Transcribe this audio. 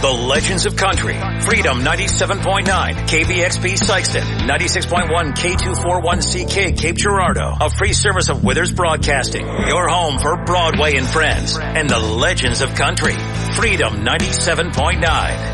The Legends of Country. Freedom 97.9 KBXP Sikeston, 96.1 K241CK Cape Girardeau. A free service of Withers Broadcasting. Your home for Broadway and Friends and the Legends of Country. Freedom 97.9.